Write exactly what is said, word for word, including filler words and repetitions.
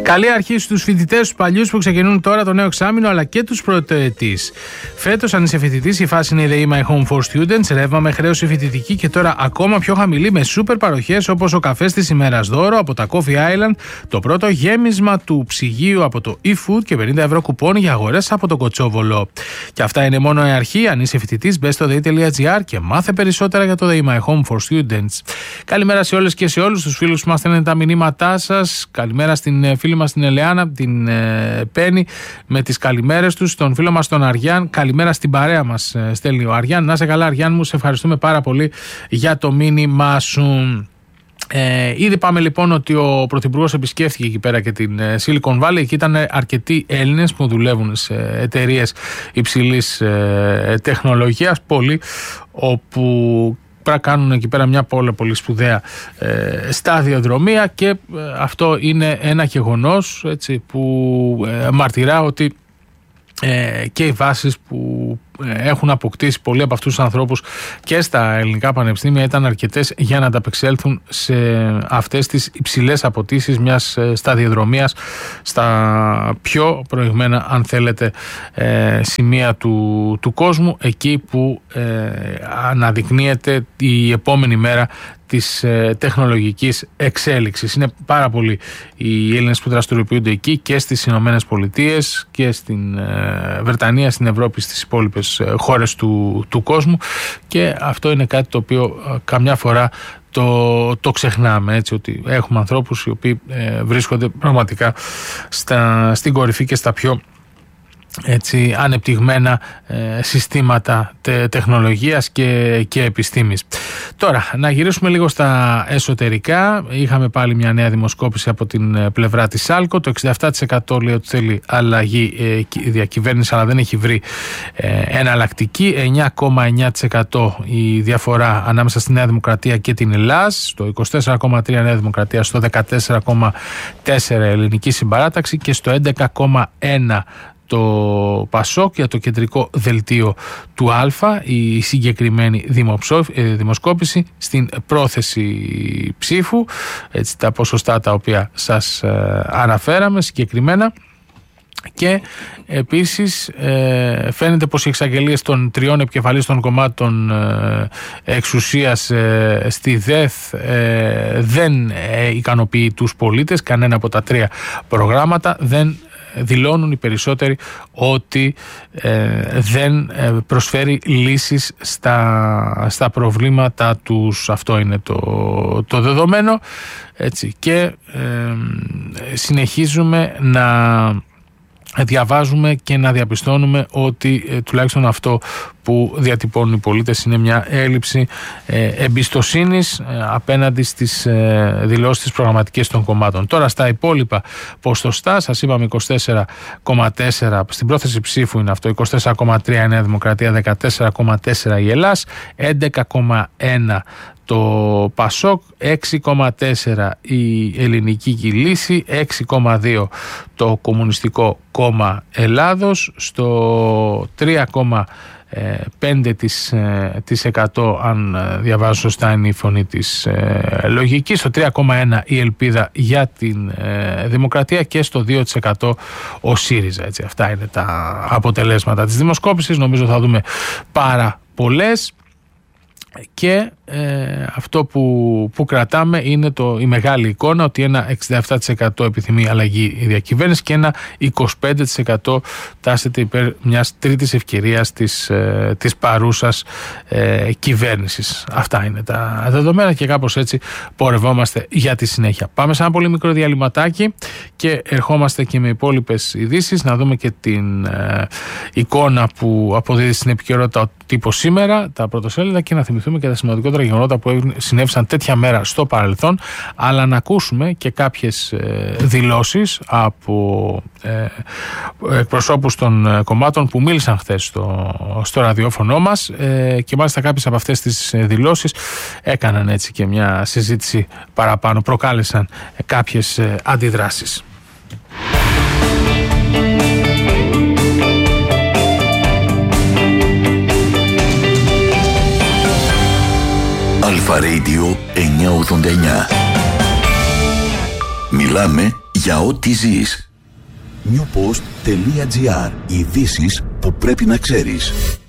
Καλή αρχή στους φοιτητές τους παλιούς που ξεκινούν τώρα το νέο εξάμηνο, αλλά και τους πρωτοετής. Φέτος, αν είσαι φοιτητής, η φάση είναι η My Home for Students, ρεύμα με χρέωση φοιτητική και τώρα ακόμα πιο χαμηλή με σούπερ παροχές όπως ο καφές της ημέρας δώρο από τα Coffee Island, το πρώτο γέμισμα του ψυγείου από το eFood και πενήντα ευρώ κουπόνι για αγορές από το Κοτσόβολο. Και αυτά είναι μόνο η αρχή. Αν είσαι φοιτητής, μπες στο day.gr και μάθε περισσότερα για το The My Home for Students. Καλημέρα σε όλες και σε όλους τους φίλους που μας στέλνουν τα μηνύματά σας. Καλημέρα στην φίλη μας την Ελεάνα, την ε, Πέννη με τις καλημέρες τους, τον φίλο μας τον Αριάν. Καλημέρα στην παρέα μας, ε, στέλνει ο Αριάν. Να είσαι καλά, Αριάν μου, σε ευχαριστούμε πάρα πολύ για το μήνυμά σου. Ε, ήδη πάμε λοιπόν ότι ο Πρωθυπουργός επισκέφθηκε εκεί πέρα και την Silicon Valley. Εκεί ήταν αρκετοί Έλληνες που δουλεύουν σε εταιρείες υψηλής ε, τεχνολογίας, πολλοί, όπου κάνουν εκεί πέρα μια πολύ, πολύ σπουδαία ε, σταδιοδρομία και ε, αυτό είναι ένα γεγονός, έτσι, που ε, μαρτυρά ότι ε, και οι βάσεις που έχουν αποκτήσει πολλοί από αυτούς τους ανθρώπους και στα ελληνικά πανεπιστήμια ήταν αρκετές για να ανταπεξέλθουν σε αυτές τις υψηλές αποτίσεις μιας σταδιοδρομίας στα πιο προηγμένα, αν θέλετε, ε, σημεία του, του κόσμου, εκεί που ε, αναδεικνύεται η επόμενη μέρα της ε, τεχνολογικής εξέλιξης. Είναι πάρα πολλοί οι Έλληνες που δραστηριοποιούνται εκεί και στις Ηνωμένες Πολιτείες και στην ε, Βρετανία, στην Ευρώπη, στις υπόλοιπες ε, χώρες του, του κόσμου, και αυτό είναι κάτι το οποίο ε, καμιά φορά το, το ξεχνάμε, έτσι, ότι έχουμε ανθρώπους οι οποίοι ε, βρίσκονται πραγματικά στα, στην κορυφή και στα πιο, έτσι, ανεπτυγμένα ε, συστήματα τε, τεχνολογίας και, και επιστήμης. Τώρα, να γυρίσουμε λίγο στα εσωτερικά. Είχαμε πάλι μια νέα δημοσκόπηση από την πλευρά της ΣΑΛΚΟ. Το εξήντα επτά τοις εκατό λέει ότι θέλει αλλαγή ε, διακυβέρνηση, αλλά δεν έχει βρει ε, εναλλακτική. εννιά κόμμα εννιά τοις εκατό η διαφορά ανάμεσα στη Νέα Δημοκρατία και την ΕΛΑΣ, στο είκοσι τέσσερα κόμμα τρία Νέα Δημοκρατία, στο δεκατέσσερα κόμμα τέσσερα Ελληνική Συμπαράταξη και στο έντεκα κόμμα ένα το Πασόκ. Για το κεντρικό δελτίο του Α, η συγκεκριμένη δημοσκόπηση στην πρόθεση ψήφου, έτσι, τα ποσοστά τα οποία σας ε, αναφέραμε συγκεκριμένα. Και επίσης ε, φαίνεται πως οι εξαγγελίες των τριών επικεφαλής των κομμάτων ε, εξουσίας ε, στη ΔΕΘ ε, δεν ε, ικανοποιεί τους πολίτες. Κανένα από τα τρία προγράμματα δεν δηλώνουν οι περισσότεροι ότι ε, δεν προσφέρει λύσεις στα, στα προβλήματα τους. Αυτό είναι το, το δεδομένο, έτσι, και ε, συνεχίζουμε να διαβάζουμε και να διαπιστώνουμε ότι ε, τουλάχιστον αυτό που διατυπώνουν οι πολίτες είναι μια έλλειψη ε, εμπιστοσύνης ε, απέναντι στις ε, δηλώσεις της προγραμματικής των κομμάτων. Τώρα στα υπόλοιπα ποσοστά, σας είπαμε είκοσι τέσσερα κόμμα τέσσερα στην πρόθεση ψήφου είναι αυτό, είκοσι τέσσερα κόμμα τρία η Νέα Δημοκρατία, δεκατέσσερα κόμμα τέσσερα η ΕΛΑΣ, έντεκα κόμμα ένα το Πασόκ, έξι κόμμα τέσσερα η Ελληνική Λύση, έξι κόμμα δύο το Κομμουνιστικό Κόμμα Ελλάδος, στο τρία κόμμα πέντε τοις εκατό αν διαβάζω σωστά είναι η φωνή της ε, λογικής, στο τρία κόμμα ένα η Ελπίδα για την ε, Δημοκρατία και στο δύο τοις εκατό ο ΣΥΡΙΖΑ. Έτσι, αυτά είναι τα αποτελέσματα της δημοσκόπησης. Νομίζω θα δούμε πάρα πολλές. Και ε, αυτό που, που κρατάμε είναι το, η μεγάλη εικόνα, ότι ένα εξήντα επτά τοις εκατό επιθυμεί αλλαγή η διακυβέρνηση και ένα είκοσι πέντε τοις εκατό τάσεται υπέρ μιας τρίτης ευκαιρίας της, ε, της παρούσας ε, κυβέρνησης. Αυτά είναι τα δεδομένα και κάπως έτσι πορευόμαστε για τη συνέχεια. Πάμε σε ένα πολύ μικρό διαλυματάκι και ερχόμαστε και με υπόλοιπες ειδήσεις, να δούμε και την ε, εικόνα που αποδίδει στην επικαιρότητα ο τύπος σήμερα, τα πρωτοσέλιδα, και να θυμηθούμε και τα σημαντικότερα γεγονότα που συνέβησαν τέτοια μέρα στο παρελθόν, αλλά να ακούσουμε και κάποιες ε, δηλώσεις από ε, εκπροσώπους των κομμάτων που μίλησαν χθες στο, στο ραδιόφωνο μας ε, και μάλιστα κάποιες από αυτές τις δηλώσεις έκαναν έτσι και μια συζήτηση παραπάνω, προκάλεσαν ε, κάποιες ε, αντιδράσεις. Αλφα Radio εννιακόσια ογδόντα εννιά. Μιλάμε για ό,τι ζεις. newpost.gr. Ειδήσεις που πρέπει να ξέρεις.